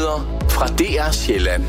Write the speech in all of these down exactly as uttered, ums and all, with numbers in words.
Nyheder fra D R Sjælland.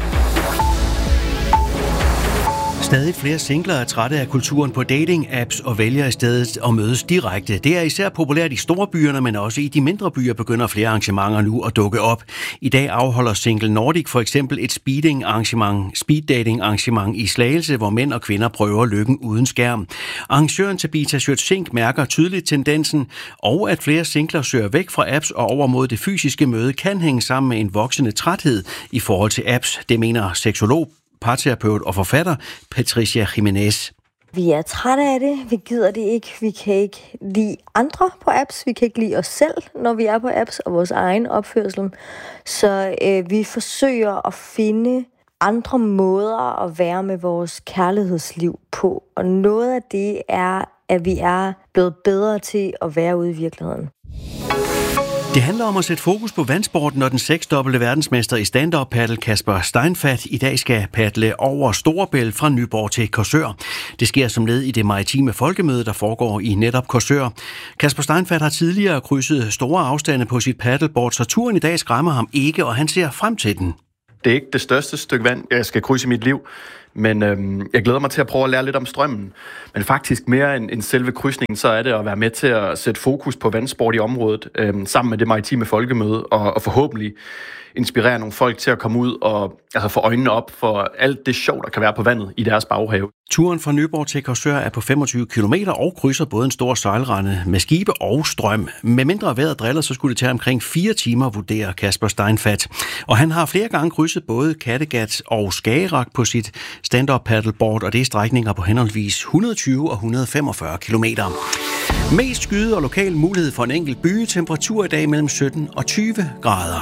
Stadig flere singler er trætte af kulturen på dating-apps og vælger i stedet at mødes direkte. Det er især populært i store byerne, men også i de mindre byer begynder flere arrangementer nu at dukke op. I dag afholder Single Nordic for eksempel et speeding-arrangement, speed-dating-arrangement i Slagelse, hvor mænd og kvinder prøver lykken uden skærm. Arrangøren Tabita Schøtz-Sink mærker tydeligt tendensen, og at flere singler søger væk fra apps og over mod det fysiske møde kan hænge sammen med en voksende træthed i forhold til apps. Det mener seksolog, parterapeut og forfatter Patricia Jimenez. Vi er trætte af det. Vi gider det ikke. Vi kan ikke lide andre på apps. Vi kan ikke lide os selv, når vi er på apps, og vores egen opførsel. Så øh, vi forsøger at finde andre måder at være med vores kærlighedsliv på. Og noget af det er, at vi er blevet bedre til at være ude i virkeligheden. Det handler om at sætte fokus på vandsporten, når den seksdobbelte verdensmester i stand-up paddle Kasper Steinfath i dag skal paddle over Storebælt fra Nyborg til Korsør. Det sker som led i det maritime folkemøde, der foregår i netop Korsør. Kasper Steinfath har tidligere krydset store afstande på sit paddleboard, så turen i dag skræmmer ham ikke, og han ser frem til den. Det er ikke det største stykke vand, jeg skal krydse i mit liv, men øhm, jeg glæder mig til at prøve at lære lidt om strømmen. Men faktisk mere end, end selve krydsningen, så er det at være med til at sætte fokus på vandsport i området, øhm, sammen med det maritime folkemøde, og, og forhåbentlig inspirere nogle folk til at komme ud og altså, få øjnene op for alt det sjov, der kan være på vandet i deres baghave. Turen fra Nyborg til Korsør er på femogtyve kilometer og krydser både en stor sejlrende med skibe og strøm. Med mindre vejret driller, så skulle det tage omkring fire timer, vurderer Kasper Steinfath. Og han har flere gange krydset både Kattegat og Skagerrak på sit stand-up paddleboard, og det er strækninger på henholdsvis et hundrede og tyve og et hundrede og femogfyrre kilometer. Mest skyde og lokal mulighed for en enkelt by. Temperatur i dag mellem sytten og tyve grader.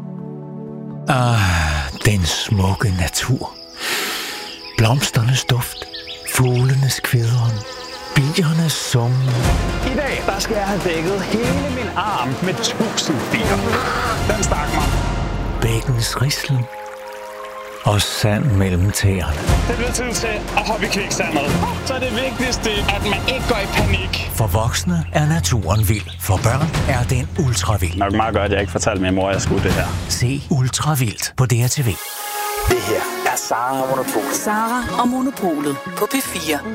Ah, den smukke natur. Blomsternes duft, fuglenes kvidren, biernes sum. I dag, der skal jeg have dækket hele min arm med tusind bier. Den stak mig. Bækkens rislen og sand mellem tæerne. Det bliver tid til at hoppe i kviksandet. Så er det vigtigste, at man ikke går i panik. For voksne er naturen vild. For børn er den ultra vild. Nok meget godt, at jeg ikke fortalte min mor, at jeg skulle det her. Se Ultra Vildt på D R T V. Det her er Sara og Monopolet. Sara og Monopolet på P fire.